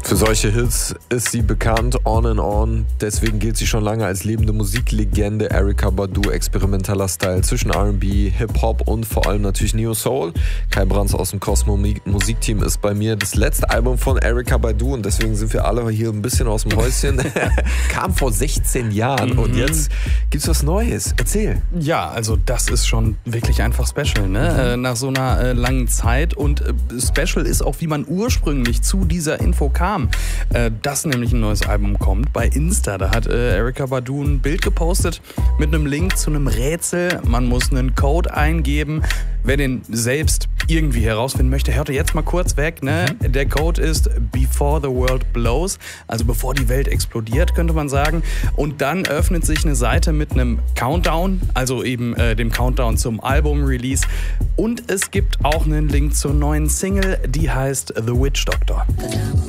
Für solche Hits ist sie bekannt, On and On. Deswegen gilt sie schon lange als lebende Musiklegende. Erykah Badu, experimenteller Style zwischen R&B, Hip-Hop und vor allem natürlich Neo-Soul. Kai Brands aus dem Cosmo Musikteam ist bei mir. Das letzte Album von Erykah Badu, und deswegen sind wir alle hier ein bisschen aus dem Häuschen, kam vor 16 Jahren und jetzt gibt's was Neues. Erzähl. Ja, also das ist schon wirklich einfach special, ne? Nach so einer langen Zeit. Und special ist auch, wie man ursprünglich zu dieser Info kam. Dass nämlich ein neues Album kommt. Bei Insta, da hat Erykah Badu ein Bild gepostet mit einem Link zu einem Rätsel. Man muss einen Code eingeben. Wer den selbst irgendwie herausfinden möchte, hört jetzt mal kurz weg. Ne? Der Code ist Before the World Blows, also bevor die Welt explodiert, könnte man sagen. Und dann öffnet sich eine Seite mit einem Countdown, also eben dem Countdown zum Album-Release. Und es gibt auch einen Link zur neuen Single, die heißt The Witch Doctor.